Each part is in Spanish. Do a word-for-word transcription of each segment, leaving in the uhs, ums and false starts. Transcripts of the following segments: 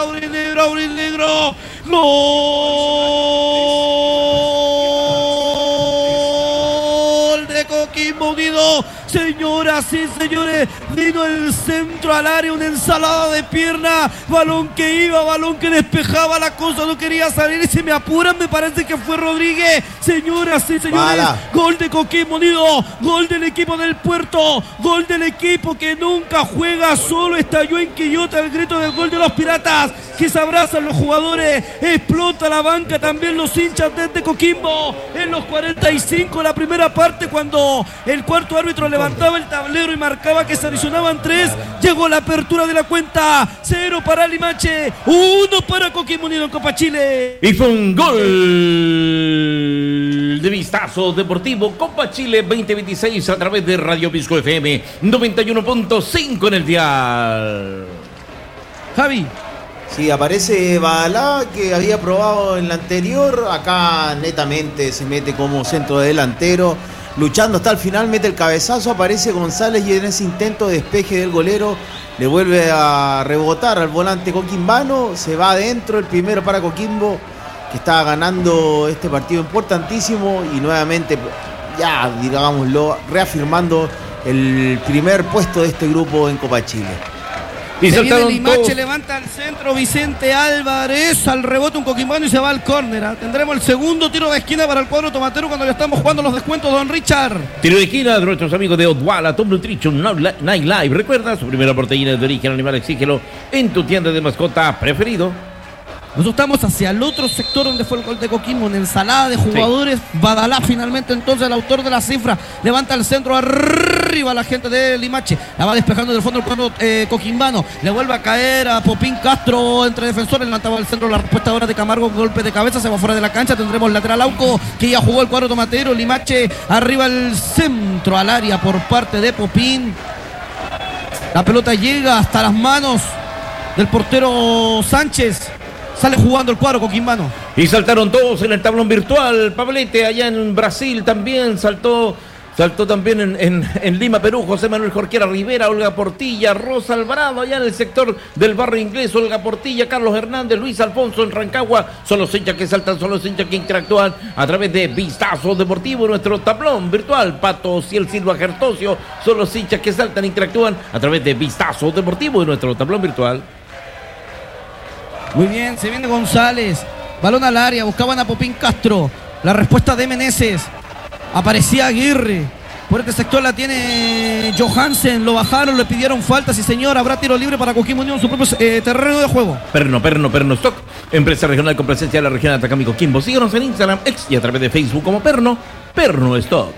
aurinegro, aurinegro. Gol de Coquimbo Unido. Señoras y señores, vino el centro al área, una ensalada de pierna, balón que iba, balón que despejaba, la cosa no quería salir y se me apuran, me parece que fue Rodríguez. Señoras y señores, Bala. Gol de Coquimbo Unido, gol del equipo del Puerto, gol del equipo que nunca juega solo, estalló en Quillota el grito del gol de los Piratas, que se abrazan los jugadores, explota la banca también los hinchas desde Coquimbo, en los cuarenta y cinco de la primera parte, cuando el cuarto árbitro levantaba el tablero y marcaba que se adicionaban tres, llegó la apertura de la cuenta, cero para Limache, uno para Coquimbo Unido en Copa Chile. Y fue un gol de Vistazo Deportivo Copa Chile veinte veintiséis a través de Radio Pisco F M noventa y uno punto cinco en el dial. Javi. Sí, aparece Balá, que había probado en la anterior, acá netamente se mete como centro delantero, luchando hasta el final, mete el cabezazo, aparece González y en ese intento de despeje del golero le vuelve a rebotar al volante coquimbano, se va adentro, el primero para Coquimbo, que está ganando este partido importantísimo y nuevamente, ya digámoslo, reafirmando el primer puesto de este grupo en Copa Chile. Y se viene Limache, levanta al centro Vicente Álvarez, al rebote un coquimbano y se va al córner. ¿eh? Tendremos el segundo tiro de esquina para el cuadro tomatero cuando ya estamos jugando los descuentos, don Richard. Tiro de esquina de nuestros amigos de Odwalla, Top Nutrition, Night Live. Recuerda, su primera proteína de origen animal, exígelo en tu tienda de mascota preferido. Nosotros estamos hacia el otro sector donde fue el gol de Coquimbo, una ensalada de jugadores. Sí. Badalá finalmente entonces el autor de la cifra. Levanta el centro arriba la gente de Limache. La va despejando del fondo el cuadro eh, coquimbano. Le vuelve a caer a Popín Castro entre defensores. Levantaba el centro, la respuesta ahora de Camargo. Golpe de cabeza, se va fuera de la cancha. Tendremos lateral Auco, que ya jugó el cuadro tomatero. Limache arriba el centro al área por parte de Popín. La pelota llega hasta las manos del portero Sánchez. Sale jugando el cuadro coquimbano. Y saltaron todos en el tablón virtual. Pablete allá en Brasil también saltó. Saltó también en, en, en Lima, Perú. José Manuel Jorquera Rivera, Olga Portilla, Rosa Alvarado allá en el sector del barrio inglés. Olga Portilla, Carlos Hernández, Luis Alfonso en Rancagua. Son los hinchas que saltan, son los hinchas que interactúan a través de Vistazo Deportivo, nuestro tablón virtual. Pato Ciel Silva Gertosio son los hinchas que saltan, interactúan a través de Vistazo Deportivo, nuestro tablón virtual. Muy bien, se viene González, balón al área, buscaban a Popín Castro, la respuesta de Meneses, aparecía Aguirre, por este sector la tiene Johansen, lo bajaron, le pidieron falta, sí señor, habrá tiro libre para Coquimbo Unido en su propio eh, terreno de juego. Perno, Perno, Perno Stock, empresa regional con presencia de la región de Atacama y Coquimbo, síguenos en Instagram, X y a través de Facebook como Perno, Perno Stock.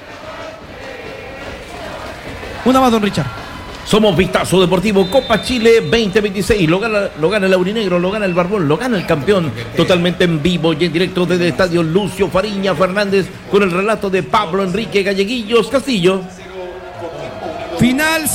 Una más, don Richard. Somos Vistazo Deportivo Copa Chile veinte veintiséis. Lo gana, lo gana el aurinegro, lo gana el Barbón, lo gana el campeón. Totalmente en vivo y en directo desde el estadio Lucio Fariña Fernández con el relato de Pablo Enrique Galleguillos Castillo. Final.